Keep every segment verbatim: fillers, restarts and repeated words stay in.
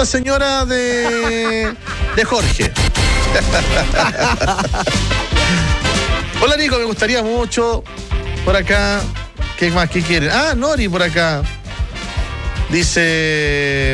Santa Señora de, de Jorge. Hola Nico, me gustaría mucho. Por acá, ¿qué más? ¿Qué quieren? Ah, Nori por acá. Dice...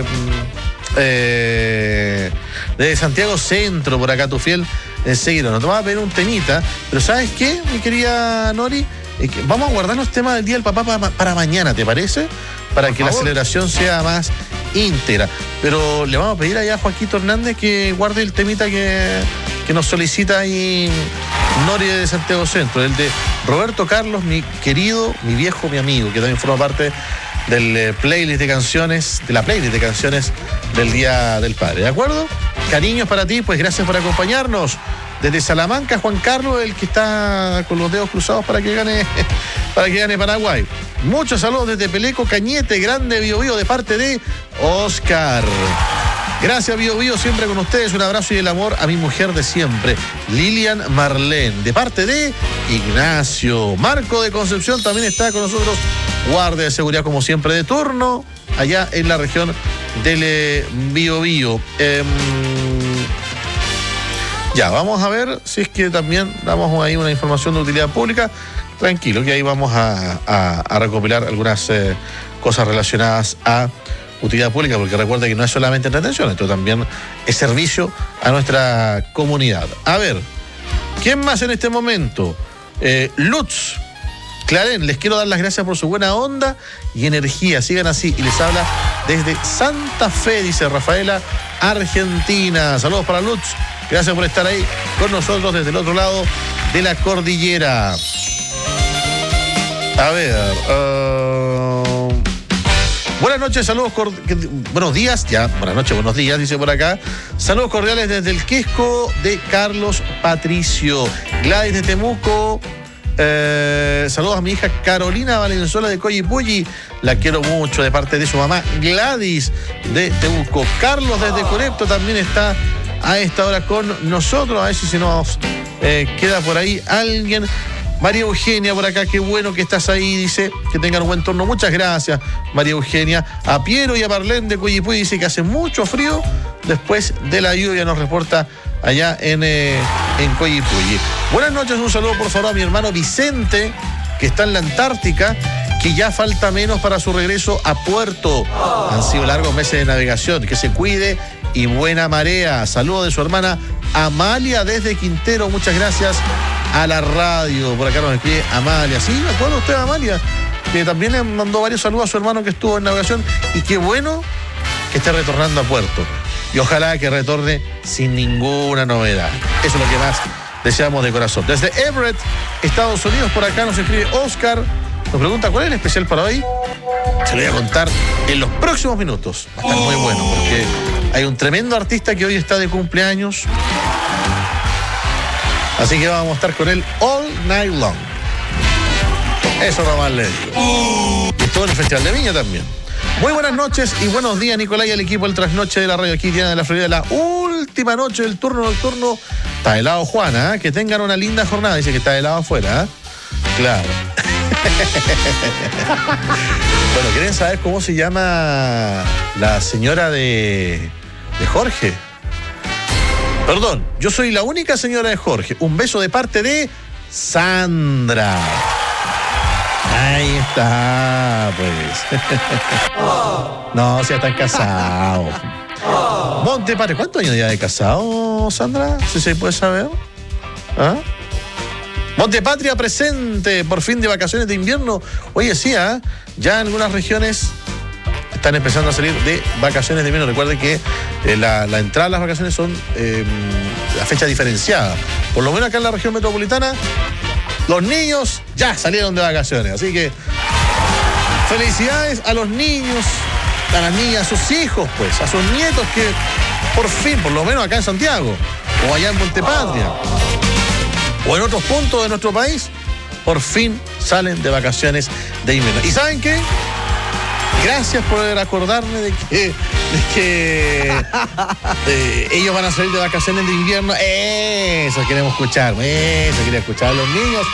Eh, de Santiago Centro, por acá tu fiel eh, seguidor. Nos tomaba a pedir un temita, pero ¿sabes qué, mi querida Nori? Eh, que vamos a guardar los temas del Día del Papá para, para mañana, ¿te parece? Para por que favor. La celebración sea más íntegra. Pero le vamos a pedir allá a Joaquito Hernández que guarde el temita que, que nos solicita ahí Nori de Santiago Centro, el de Roberto Carlos, mi querido, mi viejo, mi amigo, que también forma parte del playlist de canciones, de la playlist de canciones del Día del Padre, ¿de acuerdo? Cariños para ti, pues gracias por acompañarnos. Desde Salamanca, Juan Carlos, el que está con los dedos cruzados para que gane, para que gane Paraguay. Muchos saludos desde Peleco, Cañete, Grande, Bio Bio, de parte de Oscar. Gracias, Bio Bio, siempre con ustedes. Un abrazo y el amor a mi mujer de siempre, Lilian Marlene, de parte de Ignacio. Marco de Concepción también está con nosotros, guardia de seguridad como siempre de turno, allá en la región del eh, Bio Bio. Eh, ya, vamos a ver si es que también damos ahí una información de utilidad pública. Tranquilo, que ahí vamos a, a, a recopilar algunas eh, cosas relacionadas a utilidad pública, porque recuerda que no es solamente entretención, esto también es servicio a nuestra comunidad. A ver, ¿quién más en este momento? Eh, Lutz Clarén, les quiero dar las gracias por su buena onda y energía. Sigan así. Y les habla desde Santa Fe, dice Rafaela, Argentina. Saludos para Lutz. Gracias por estar ahí con nosotros desde el otro lado de la cordillera. A ver. Uh... Buenas noches, saludos. Cord... Buenos días, ya. Buenas noches, buenos días, dice por acá. Saludos cordiales desde el Quesco de Carlos Patricio. Gladys de Temuco. Eh, saludos a mi hija Carolina Valenzuela de Coyipulli, la quiero mucho, de parte de su mamá Gladys de Temuco. Carlos desde Conepto también está a esta hora con nosotros, a ver si se nos eh, queda por ahí alguien. María Eugenia por acá, qué bueno que estás ahí, dice que tengan un buen turno. Muchas gracias, María Eugenia. A Piero y a Marlene de Coyipulli, dice que hace mucho frío después de la lluvia, nos reporta allá en, eh, en Coyipulli. Buenas noches, un saludo por favor a mi hermano Vicente, que está en la Antártica, que ya falta menos para su regreso a puerto. Han sido largos meses de navegación, que se cuide y buena marea. Saludo de su hermana Amalia desde Quintero, muchas gracias a la radio. Por acá nos escribe Amalia. Sí, me acuerdo usted, Amalia, que también le mandó varios saludos a su hermano que estuvo en navegación, y qué bueno que esté retornando a puerto. Y ojalá que retorne sin ninguna novedad. Eso es lo que más deseamos de corazón. Desde Everett, Estados Unidos, por acá nos escribe Oscar. Nos pregunta cuál es el especial para hoy. Se lo voy a contar en los próximos minutos. Va a estar muy bueno porque hay un tremendo artista que hoy está de cumpleaños. Así que vamos a estar con él all night long. Eso nomás le digo. Y todo en el Festival de Viña también. Muy buenas noches y buenos días, Nicolás, y al equipo del Trasnoche de la radio. Aquí Diana de la Florida, la última noche del turno nocturno. Está helado Juana, ¿eh? Que tengan una linda jornada. Dice que está helado afuera, ¿eh? Claro. Bueno, ¿quieren saber cómo se llama la señora de, de Jorge? Perdón, yo soy la única señora de Jorge. Un beso de parte de Sandra. Ahí está, pues. No, si ya están casados. Montepatria, ¿cuántos años ya de casado, Sandra? Si se puede saber. ¿Ah? Montepatria presente, por fin de vacaciones de invierno. Oye, sí, ¿eh? Ya en algunas regiones están empezando a salir de vacaciones de invierno. Recuerden que eh, la, la entrada a las vacaciones son eh, a fecha diferenciada. Por lo menos acá en la región metropolitana, los niños ya salieron de vacaciones. Así que felicidades a los niños, a las niñas, a sus hijos, pues, a sus nietos que por fin, por lo menos acá en Santiago, o allá en Montepatria, o en otros puntos de nuestro país, por fin salen de vacaciones de invierno. ¿Y saben qué? Gracias por acordarme de que, de que eh, ellos van a salir de vacaciones de invierno. Eso queremos escuchar, eso quería escuchar a los niños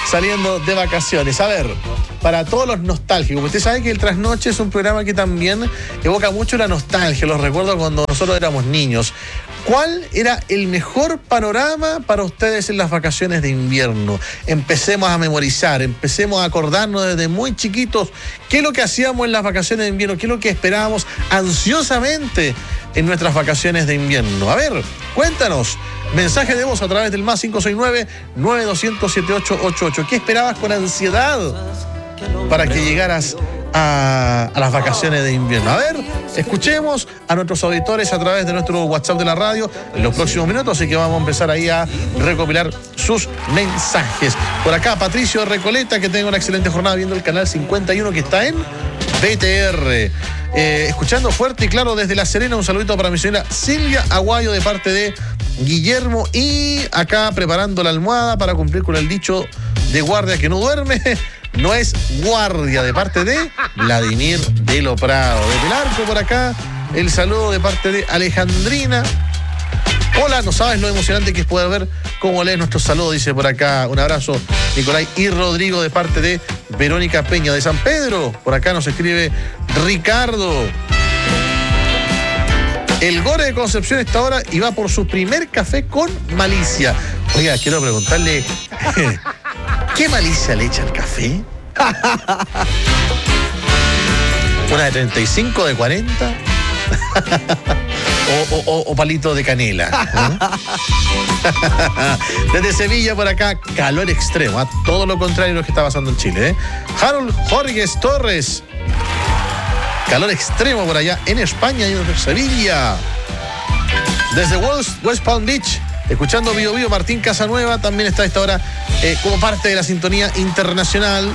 saliendo de vacaciones. A ver, para todos los nostálgicos, usted sabe que el Trasnoche es un programa que también evoca mucho la nostalgia, los recuerdos cuando nosotros éramos niños. ¿Cuál era el mejor panorama para ustedes en las vacaciones de invierno? Empecemos a memorizar, empecemos a acordarnos desde muy chiquitos qué es lo que hacíamos en las vacaciones de invierno, qué es lo que esperábamos ansiosamente en nuestras vacaciones de invierno. A ver, cuéntanos. Mensaje de voz a través del más cinco seis nueve, nueve dos cero cero, siete ocho ocho ocho. ¿Qué esperabas con ansiedad para que llegaras a, a las vacaciones de invierno? A ver, escuchemos a nuestros auditores a través de nuestro WhatsApp de la radio en los próximos minutos, así que vamos a empezar ahí a recopilar sus mensajes. Por acá, Patricio de Recoleta, que tenga una excelente jornada viendo el canal cincuenta y uno que está en B T R. Eh, escuchando fuerte y claro desde La Serena, un saludito para mi señora Silvia Aguayo de parte de Guillermo, y acá preparando la almohada para cumplir con el dicho de guardia que no duerme, no es guardia, de parte de Vladimir de Lo Prado. Desde el Arco por acá, el saludo de parte de Alejandrina. Hola, no sabes lo emocionante que es poder ver cómo lees nuestros saludos, dice por acá. Un abrazo, Nicolai y Rodrigo, de parte de Verónica Peña de San Pedro. Por acá nos escribe Ricardo. El Gore de Concepción está ahora y va por su primer café con malicia. Oiga, quiero preguntarle, ¿qué malicia le echa al café? ¿Una de treinta y cinco, de cuarenta? O, o, o palito de canela. ¿Eh? Desde Sevilla por acá, calor extremo, ¿eh? Todo lo contrario de lo que está pasando en Chile. ¿eh? Harold Jorges Torres, calor extremo por allá en España y en Sevilla. Desde West, West Palm Beach, escuchando Bio Bio, Martín Casanueva también está a esta hora eh, como parte de la sintonía internacional.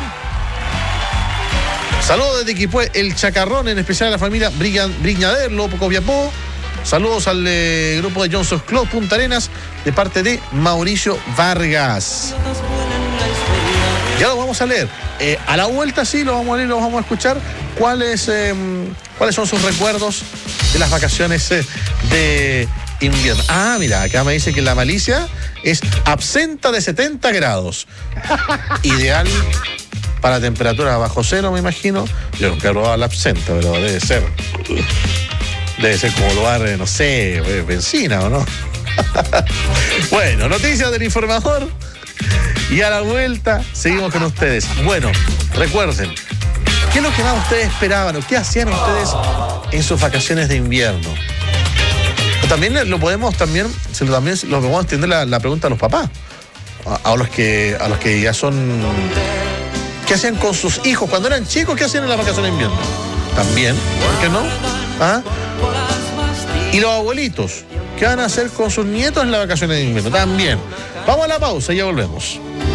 Saludos desde Quipue, El Chacarrón, en especial a la familia Briñader, Lopo Copiapó. Saludos al eh, grupo de Johnson's Club Punta Arenas, de parte de Mauricio Vargas. Ya lo vamos a leer. Eh, a la vuelta sí, lo vamos a leer, lo vamos a escuchar. ¿Cuáles, eh, cuáles son sus recuerdos de las vacaciones eh, de invierno? Ah, mira, acá me dice que la malicia es absenta de setenta grados. Ideal para temperaturas bajo cero, me imagino. Yo nunca he probado la absenta, pero debe ser... Debe ser como lugar, no sé, benzina, ¿o no? Bueno, noticias del informador. Y a la vuelta seguimos con ustedes. Bueno, recuerden, ¿qué es lo que más ustedes esperaban o qué hacían ustedes en sus vacaciones de invierno? También lo podemos, también, se lo, también lo podemos extender la, la pregunta a los papás, a, a, los que, a los que ya son... ¿Qué hacían con sus hijos? Cuando eran chicos, ¿qué hacían en las vacaciones de invierno? También, ¿por qué no? ¿Ah? Y los abuelitos, ¿qué van a hacer con sus nietos en las vacaciones de invierno? También. Vamos a la pausa y ya volvemos.